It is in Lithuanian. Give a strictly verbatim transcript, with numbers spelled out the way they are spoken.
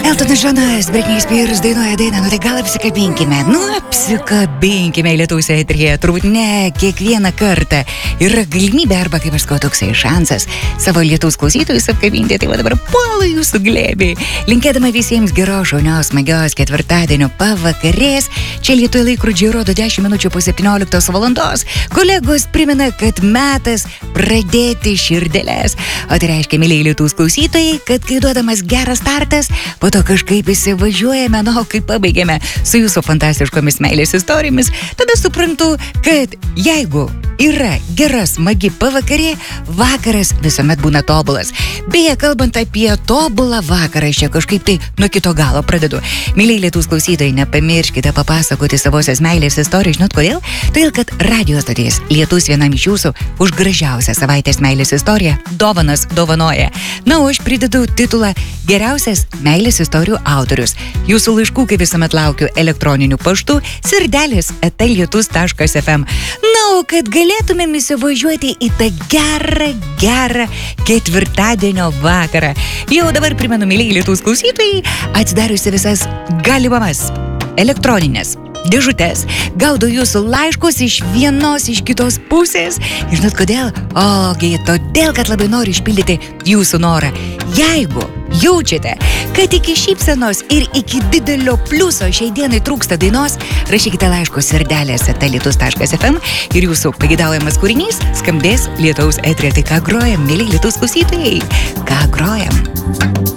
Eltonas Džonas, Britney Spears dainuoja dainą, nu tai gal apsikabinkime, nu apsikabinkime Lietuvos eteryje, turbūt ne kiekvieną kartą yra galimybė arba, kaip aš sakau, toksai šansas savo Lietuvos klausytojus apkabinti, tai va dabar puola jūsų glėbį. Linkėdama visiems geros, šaunios, smagios ketvirtadienio pavakarės, čia Lietuvoje laikrodžiai rodo dešimt minučių po septynioliktos valandos, kolegos primena, kad metas pradėti širdelės, o tai reiškia, mėlyje Lietuvos klausytojai, kad kai duodamas geras startas, po to kažkaip įsivažiuojame, na, o kai pabaigėme su jūsų fantastiškomis meilės istorijomis, tada suprantu, kad jeigu yra gera, smagi pavakarė, vakaras visuomet būna tobulas. Beje, kalbant apie tobulą vakarą, aš čia kažkaip tai nuo kito galo pradedu. Mėlyje Lietuvos klausytojai, nepamirškite papasakoti savosios meilės istoriją. Žinot kodėl? Todėl, kad radio stoties Lietus vienam iš jūsų už gražiausią savaitės meilės istoriją dovanas dovanoja. Na, o aš pridedu titulą Geriausias meilės istorijų autorius. Jūsų laiškų, kaip visuomet, laukiu elektroniniu paštu sirdelis eta lietus taškas ef em. Na, o kad galėtumėm įsivažiuoti į tą gerą, gerą ketvirtadienio vakarą. Jau dabar primenu, mėlyje Lietuvos klausytojai, atsidariusi visas galimamas elektroninės dėžutės, gaudo jūsų laiškus iš vienos, iš kitos pusės. Žinot kodėl? Ogi, todėl, kad labai noriu išpildyti jūsų norą. Jeigu jaučiate, kad iki šypsenos ir iki didelio pliuso šiai dienai trūksta dainos, rašykite laiškus sirdelės eta lietus taškas ef em ir jūsų pagidaujamas kūrinys skambės Lietuvos eteryje. Tai ką grojam, mėlyje Lietuvos klausytojai? Ką grojam?